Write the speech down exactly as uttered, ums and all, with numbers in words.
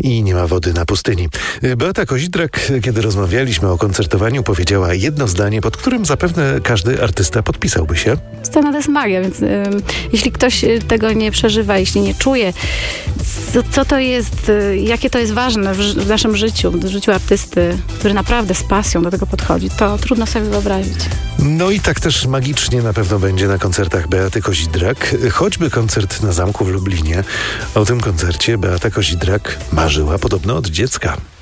i nie ma wody na pustyni. Beata Kozidrak, kiedy rozmawialiśmy o koncertowaniu, powiedziała jedno zdanie, pod którym zapewne każdy artysta podpisałby się. Scena to jest magia, więc y, jeśli ktoś tego nie przeżywa, jeśli nie czuje, co, co to jest, y, jakie to jest ważne w, w naszym życiu, w życiu artysty, który naprawdę z pasją do tego podchodzi, to trudno sobie wyobrazić. No i tak też magicznie na pewno będzie na koncertach Beaty Kozidrak, choćby koncert na Zamku w Lublinie. O tym koncercie Beata Kozidrak marzyła podobno od dziecka.